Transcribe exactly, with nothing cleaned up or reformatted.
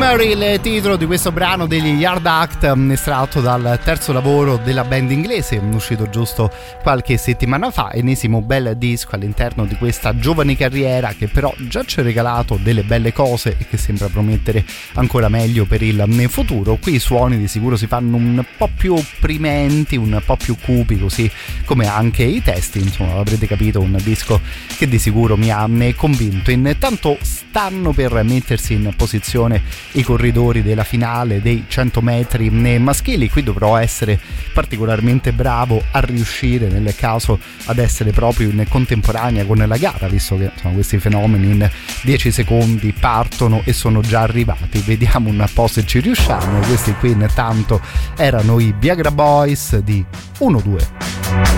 Mary, il titolo di questo brano degli Yard Act, estratto dal terzo lavoro della band inglese, uscito giusto qualche settimana fa, ennesimo bel disco all'interno di questa giovane carriera che però già ci ha regalato delle belle cose e che sembra promettere ancora meglio per il futuro. Qui i suoni di sicuro si fanno un po' più opprimenti, un po' più cupi, così come anche i testi, insomma avrete capito, un disco che di sicuro mi ha convinto. Intanto stanno per mettersi in posizione i corridori della finale dei cento metri maschili. Qui dovrò essere particolarmente bravo a riuscire nel caso ad essere proprio in contemporanea con la gara, visto che insomma, questi fenomeni in dieci secondi partono e sono già arrivati. Vediamo un po' se ci riusciamo. Questi qui intanto erano i Viagra Boys di uno due.